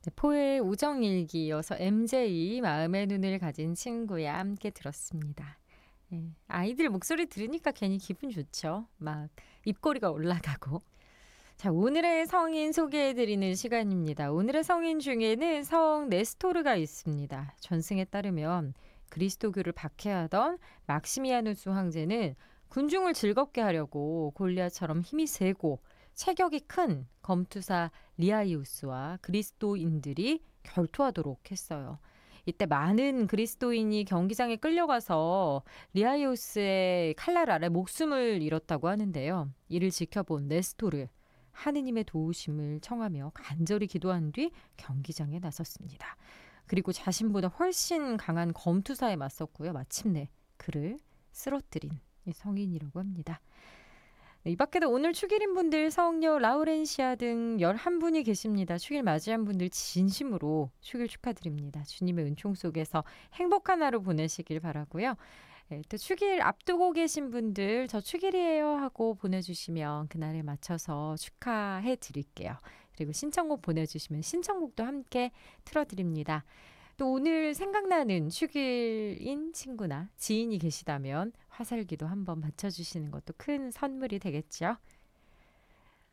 네, 포의 우정일기 이어서 MJ 마음의 눈을 가진 친구야 함께 들었습니다. 예, 아이들 목소리 들으니까 괜히 기분 좋죠. 막 입꼬리가 올라가고. 자, 오늘의 성인 소개해드리는 시간입니다. 오늘의 성인 중에는 성 네스토르가 있습니다. 전승에 따르면 그리스도교를 박해하던 막시미아누스 황제는 군중을 즐겁게 하려고 골리앗처럼 힘이 세고 체격이 큰 검투사 리아이우스와 그리스도인들이 결투하도록 했어요. 이때 많은 그리스도인이 경기장에 끌려가서 리아이우스의 칼날 아래 목숨을 잃었다고 하는데요. 이를 지켜본 네스토르, 하느님의 도우심을 청하며 간절히 기도한 뒤 경기장에 나섰습니다. 그리고 자신보다 훨씬 강한 검투사에 맞섰고요. 마침내 그를 쓰러뜨린 성인이라고 합니다. 네, 이 밖에도 오늘 축일인 분들 성녀 라우렌시아 등 11분이 계십니다. 축일 맞이한 분들 진심으로 축일 축하드립니다. 주님의 은총 속에서 행복한 하루 보내시길 바라고요. 네, 또 축일 앞두고 계신 분들 저 축일이에요 하고 보내주시면 그날에 맞춰서 축하해 드릴게요. 그리고 신청곡 보내주시면 신청곡도 함께 틀어드립니다. 또 오늘 생각나는 축일인 친구나 지인이 계시다면 화살기도 한번 맞춰주시는 것도 큰 선물이 되겠죠.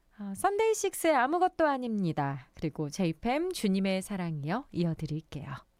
선데이 식스의 아무것도 아닙니다. 그리고 제이팸 주님의 사랑이요 이어드릴게요.